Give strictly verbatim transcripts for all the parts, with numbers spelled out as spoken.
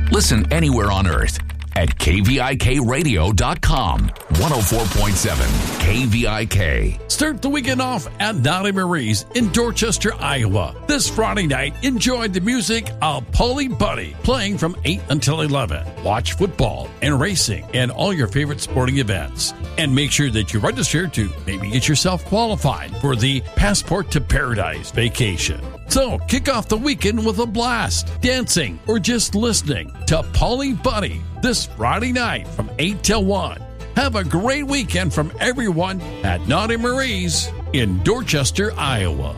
Listen anywhere on earth at K V I K radio dot com. one oh four point seven K V I K. Start the weekend off at Naughty Marie's in Dorchester, Iowa. This Friday night, enjoy the music of Polly Buddy playing from eight until eleven. Watch football and racing and all your favorite sporting events. And make sure that you register to maybe get yourself qualified for the Passport to Paradise vacation. So kick off the weekend with a blast, dancing or just listening to Polly Buddy this Friday night from eight till one. Have a great weekend from everyone at Naughty Marie's in Dorchester, Iowa.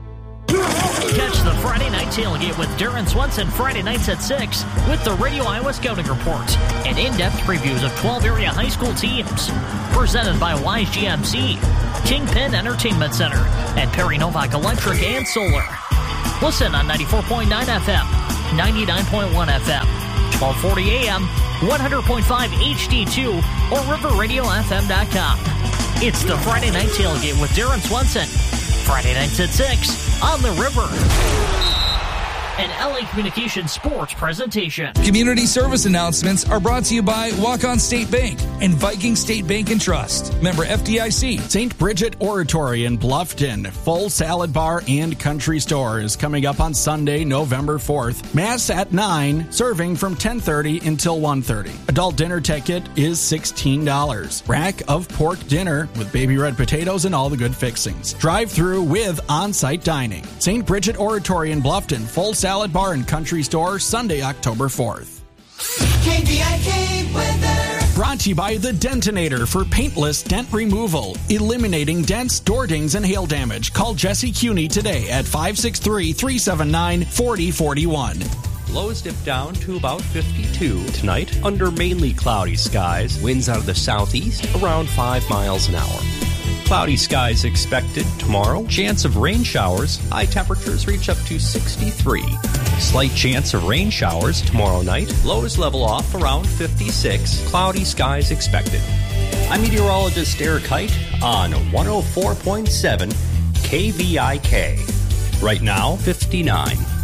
Catch the Friday Night Tailgate with Darren Swenson Friday nights at six with the Radio Iowa Scouting Report and in-depth previews of twelve area high school teams. Presented by Wise G M C, Kingpin Entertainment Center, and Perry Novak Electric and Solar. Listen on ninety-four point nine F M, ninety-nine point one F M, twelve forty A M, one hundred point five H D two, or river radio f m dot com. It's the Friday Night Tailgate with Darren Swenson. Friday nights at six on the River. An L A Communications sports presentation. Community service announcements are brought to you by Walk-On State Bank and Viking State Bank and Trust. Member F D I C. Saint Bridget Oratory in Bluffton. Full salad bar and country store is coming up on Sunday, November fourth. Mass at nine, serving from ten thirty until one thirty. Adult dinner ticket is sixteen dollars. Rack of pork dinner with baby red potatoes and all the good fixings. Drive-through with on-site dining. Saint Bridget Oratory in Bluffton. Full salad bar and country store, Sunday, October fourth. K V I K weather. Brought to you by The Dentinator for paintless dent removal, eliminating dents, door dings, and hail damage. Call Jesse Cuney today at five six three, three seven nine, four oh four one. Lows dip down to about fifty-two tonight under mainly cloudy skies. Winds out of the southeast around five miles an hour. Cloudy skies expected tomorrow. Chance of rain showers. High temperatures reach up to sixty-three. Slight chance of rain showers tomorrow night. Lows level off around fifty-six. Cloudy skies expected. I'm meteorologist Eric Height on one oh four point seven K V I K. Right now, fifty-nine.